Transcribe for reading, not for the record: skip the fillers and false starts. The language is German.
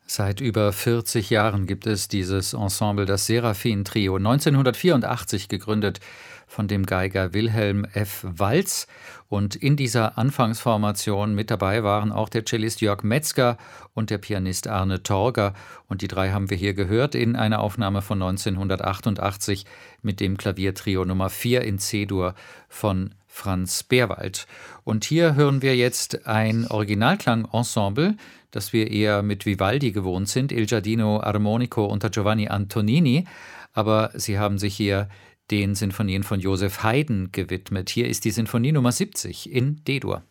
Seit über 40 Jahren gibt es dieses Ensemble, das Seraphin-Trio, 1984 gegründet von dem Geiger Wilhelm F. Walz. Und in dieser Anfangsformation mit dabei waren auch der Cellist Jörg Metzger und der Pianist Arne Torger. Und die drei haben wir hier gehört in einer Aufnahme von 1988 mit dem Klaviertrio Nummer 4 in C-Dur von Franz Berwald. Und hier hören wir jetzt ein Originalklang-Ensemble, das wir eher mit Vivaldi gewohnt sind, Il Giardino Armonico unter Giovanni Antonini. Aber sie haben sich hier den Sinfonien von Joseph Haydn gewidmet. Hier ist die Sinfonie Nummer 70 in D-Dur.